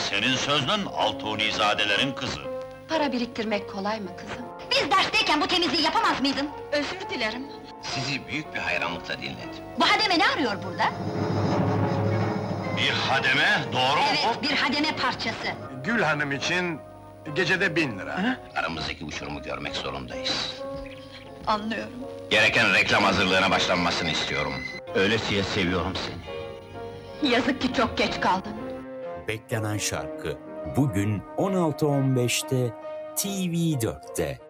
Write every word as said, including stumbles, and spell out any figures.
Senin sözlün Altunizadelerin kızı. Para biriktirmek kolay mı kızım? Biz dersteyken bu temizliği yapamaz mıydın? Özür dilerim. Sizi büyük bir hayranlıkla dinledim. Bu hademe ne arıyor burada? Bir hademe, doğru mu Evet, bu? bir hademe parçası. Gül Hanım için gecede bin lira. Aramızdaki uçurumu görmek zorundayız. Anlıyorum. Gereken reklam hazırlığına başlanmasını istiyorum. Öylesiye seviyorum seni. Yazık ki çok geç kaldın. Beklenen şarkı bugün on altı on beşte T V dörtte.